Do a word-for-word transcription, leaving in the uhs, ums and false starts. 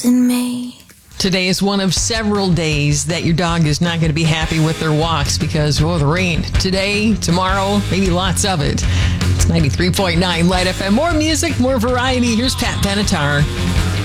in me. Today is one of several days that your dog is not going to be happy with their walks because, oh, the rain. Today, tomorrow, maybe lots of it. It's ninety-three point nine Light F M. More music, more variety. Here's Pat Benatar.